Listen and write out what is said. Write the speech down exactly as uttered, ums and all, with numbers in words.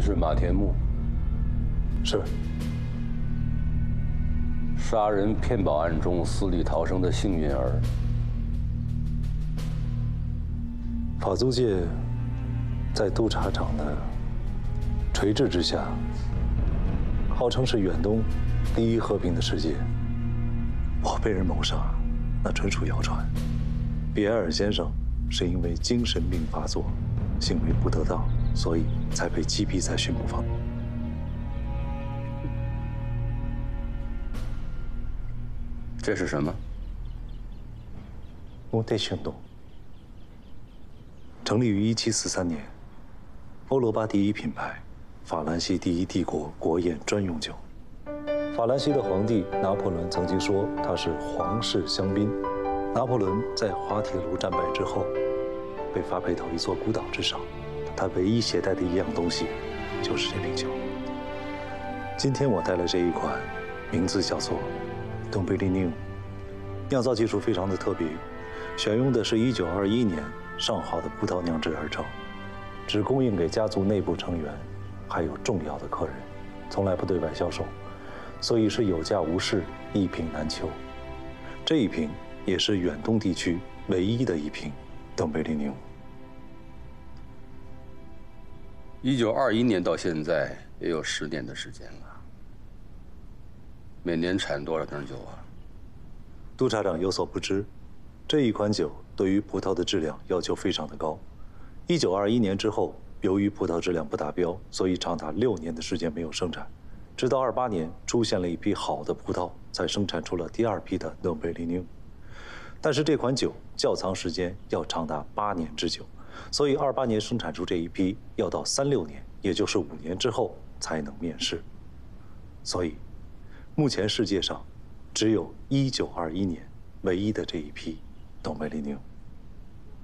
是马田木。 是。 杀人骗保案中死里逃生的幸运儿。 法租界在督察长的垂治之下，号称是远东第一和平的世界。我被人谋杀，那纯属谣传。比埃尔先生是因为精神病发作，行为不得当，所以才被击毙在巡捕房。 这是什么？ 穆特行动。成立于一七四三年，欧罗巴第一品牌，法兰西第一帝国国宴专用酒。法兰西的皇帝拿破仑曾经说他是皇室香槟。拿破仑在滑铁卢战败之后，被发配到一座孤岛之上，他唯一携带的一样东西就是这瓶酒。今天我带了这一款，名字叫做东贝利宁。酿造技术非常的特别，选用的是一九二一年上好的葡萄酿制而成，只供应给家族内部成员，还有重要的客人，从来不对外销售，所以是有价无市，一瓶难求。这一瓶也是远东地区唯一的一瓶东贝利宁。 一九二一年到现在也有十年的时间了，每年产多少瓶酒啊？ 督察长有所不知，这一款酒对于葡萄的质量要求非常的高。一九二一年之后，由于葡萄质量不达标，所以长达六年的时间没有生产。直到二八年出现了一批好的葡萄，才生产出了第二批的东贝利宁。但是这款酒窖藏时间要长达八年之久，所以二八年生产出这一批要到三六年，也就是五年之后才能面世。所以，目前世界上只有一九二一年唯一的这一批东贝利宁。